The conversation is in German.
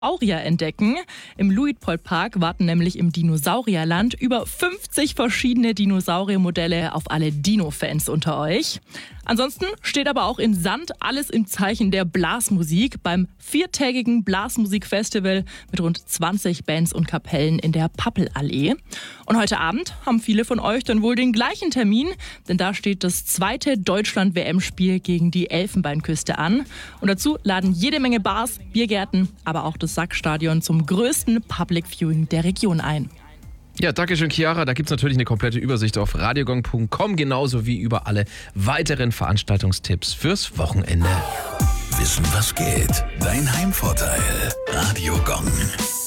Dinosaurier entdecken. Im Luitpold-Park warten nämlich im Dinosaurierland über 50 verschiedene Dinosauriermodelle auf alle Dino-Fans unter euch. Ansonsten steht aber auch in Sand alles im Zeichen der Blasmusik beim 4-tägigen Blasmusikfestival mit rund 20 Bands und Kapellen in der Pappelallee. Und heute Abend haben viele von euch dann wohl den gleichen Termin, denn da steht das zweite Deutschland-WM-Spiel gegen die Elfenbeinküste an. Und dazu laden jede Menge Bars, Biergärten, aber auch das Sackstadion zum größten Public Viewing der Region ein. Ja, danke schön, Chiara. Da gibt es natürlich eine komplette Übersicht auf radiogong.com, genauso wie über alle weiteren Veranstaltungstipps fürs Wochenende. Wissen, was geht? Dein Heimvorteil. Radio Gong.